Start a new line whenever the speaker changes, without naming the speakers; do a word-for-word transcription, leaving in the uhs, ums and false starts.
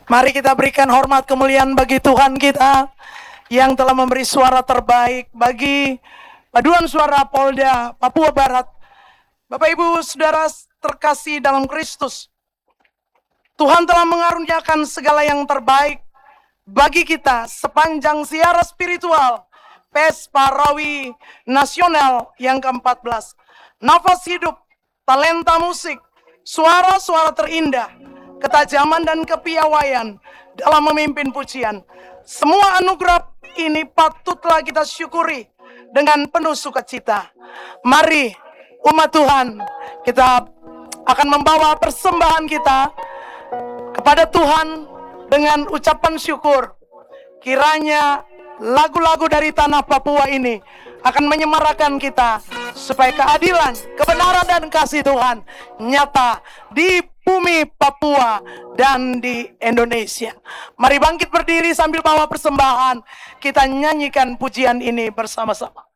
Mari kita berikan hormat kemuliaan bagi Tuhan kita yang telah memberi suara terbaik bagi paduan suara Polda Papua Barat. Bapak Ibu Saudara terkasih dalam Kristus, Tuhan telah mengaruniakan segala yang terbaik bagi kita sepanjang siara spiritual Pesta Rawi Nasional yang keempat belas. Nafas hidup, talenta musik, suara-suara terindah, ketajaman dan kepiawaian dalam memimpin pujian. Semua anugerah ini patutlah kita syukuri dengan penuh sukacita. Mari umat Tuhan, kita akan membawa persembahan kita kepada Tuhan dengan ucapan syukur. Kiranya lagu-lagu dari tanah Papua ini akan menyemarakan kita supaya keadilan, kebenaran dan kasih Tuhan nyata di bumi Papua dan di Indonesia. Mari bangkit berdiri sambil bawa persembahan, kita nyanyikan pujian ini bersama-sama.